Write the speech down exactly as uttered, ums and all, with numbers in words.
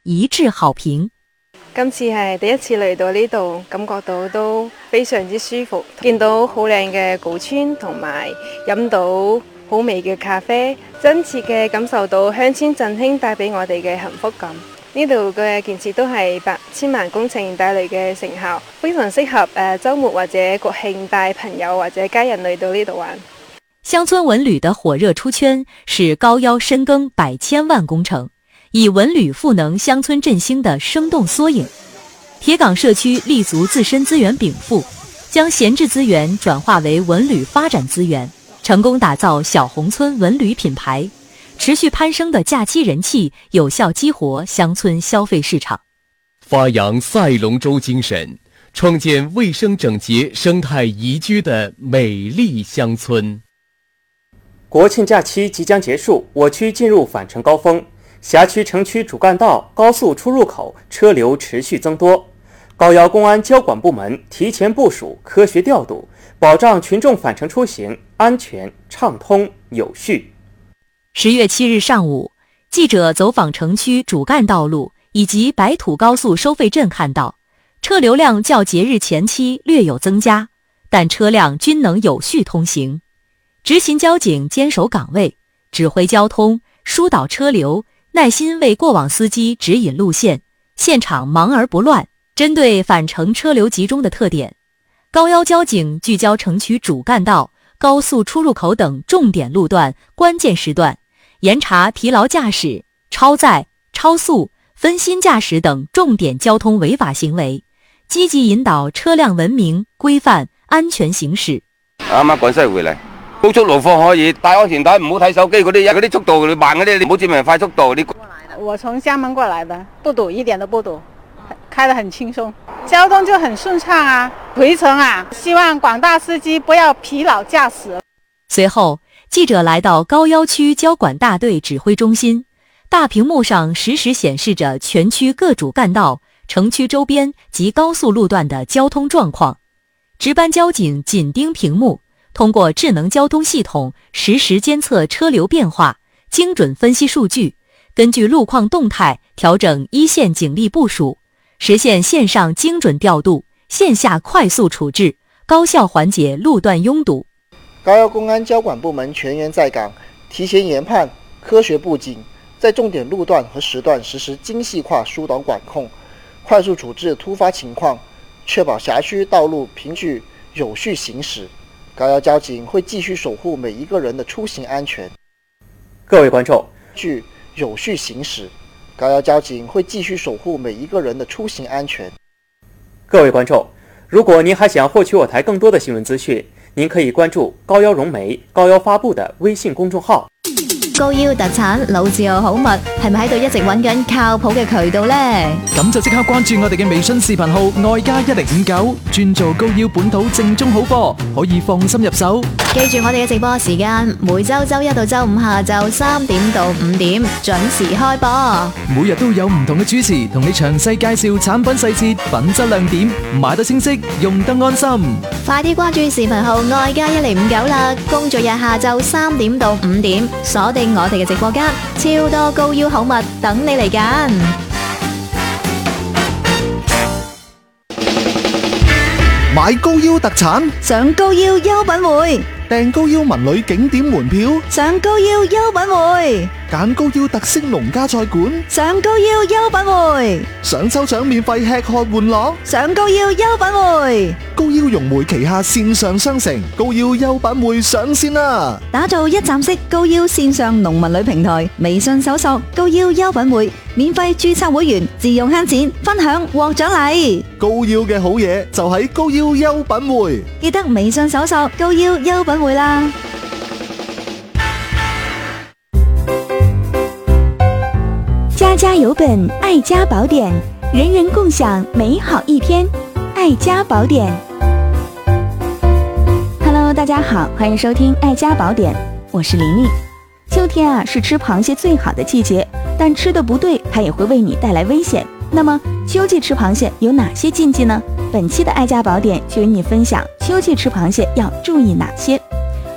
一致好評。 今次係第一次嚟到呢度，感覺到都非常之舒服，見到好靚嘅古村，同埋飲到好味嘅咖啡，真切嘅感受到鄉村振興帶俾我哋嘅幸福感。呢度嘅建設都係百千萬工程帶嚟嘅成效，非常適合誒週末或者國慶帶朋友或者家人嚟到呢度玩。 鄉村文旅的火熱出圈，是高腰深耕百千萬工程，以文旅賦能鄉村振興的生動縮影。鐵崗社區立足自身資源稟賦，將閒置資源轉化為文旅發展資源，成功打造小紅村文旅品牌。持續攀升的假期人氣，有效激活鄉村消費市場， 發揚賽龍舟精神，創建衛生整潔、生態宜居的美麗鄉村。 國慶假期即將結束，我區進入返程高峰，轄區城區主幹道、高速出入口車流持續增多。高腰公安交管部門提前部署，科學調度，保障群眾返程出行安全、暢通、有序。 十月七日上午，記者走訪城區主幹道路以及白土高速收費站，看到車流量較節日前期略有增加，但車輛均能有序通行。執勤交警堅守崗位，指揮交通，疏導車流，耐心為過往司機指引路線，現場忙而不亂。針對返程車流集中的特點，高腰交警聚焦城區主幹道、高速出入口等重點路段關鍵時段，嚴查疲勞駕駛、超載、超速、分心駕駛等重點交通違法行為，積極引導車輛文明、規範、安全行駛。 啱啱趕西回嚟，高速路況可以戴安全帶，唔好睇手機嗰啲，嗰啲速度你慢嗰啲，你唔好佔人快速度。你我從廈門過來的，不堵，一點都不堵，開得很輕鬆，交通就很順暢啊。回程啊，希望廣大司機不要疲勞駕駛。 隨後，記者來到高腰區交管大隊指揮中心，大屏幕上實時顯示着全區各主幹道、城區周邊及高速路段的交通狀況。值班交警緊盯屏幕，通過智能交通系統實時監測車流變化，精準分析數據，根據路況動態調整一線警力部署，實現線上精準調度、線下快速處置，高效緩解路段擁堵。 高腰公安交管部門全員在崗，提前研判，科學布警，在重點路段和時段實施精細化疏導管控，快速處置突發情況，確保轄區道路憑據有序行駛。高腰交警會繼續守護每一個人的出行安全。 各位觀眾， 據有序行駛，高腰交警會繼續守護每一個人的出行安全。 各位觀眾，如果您還想獲取我台更多的新聞資訊，您可以關注高腰融媒、高腰發布的微信公眾號。 高腰特產老字號好物，係咪喺度一直揾緊靠譜嘅渠道呢？ 咁就即刻關注我哋嘅微信視頻號愛家一零五九，專做高腰本土正宗好貨，可以放心入手。 記住我哋嘅直播時間，每周周一到周五下晝三點到五點準時開播。 每日都有唔同嘅主持同你詳細介紹產品細節、品質亮點，買得清晰，用得安心。 快啲關注視頻號愛家一零五九啦！工作日下晝三點到五點，鎖定我哋嘅直播間，超多高腰好物等你嚟揀。 買高腰特產， 上高腰優品會， 訂高腰文旅景點門票， 上高腰優品會， 揀高腰特色農家菜館， 上高腰優品會， 想抽獎免費吃喝玩樂， 上高腰優品會。 高腰融媒旗下線上商城高腰優品會上線啦！ 打造一站式高腰線上農民旅平台，微信搜索高腰優品會，免費註冊會員，自用慳錢，分享獲獎勵。 高腰嘅好嘢就喺高腰優品會， 記得微信搜索高腰優品會啦。 家家有本愛家寶典，人人共享美好一天。愛家寶典。Hello， 大家好，歡迎收聽愛家寶典，我是玲玲。秋天啊，是吃螃蟹最好的季節，但吃的不對，它也會為你帶來危險。那麼秋季吃螃蟹有哪些禁忌呢？本期的愛家寶典就與你分享秋季吃螃蟹要注意哪些。